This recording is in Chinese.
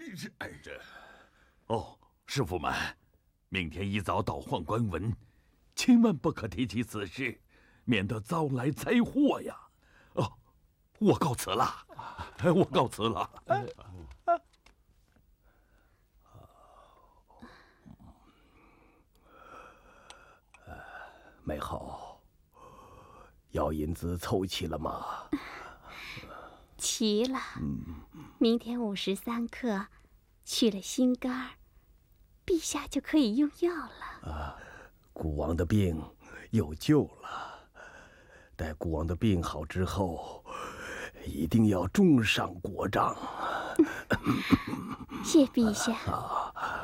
哦，师傅们，明天一早到宦官文，千万不可提起此事，免得遭来灾祸呀！哦，我告辞了，我告辞了。 美后，药引子凑齐了吗？ 齐了。明天午时3刻，取了心肝，陛下就可以用药了。 孤王的病有救了。待孤王的病好之后，一定要重赏国丈。 谢陛下。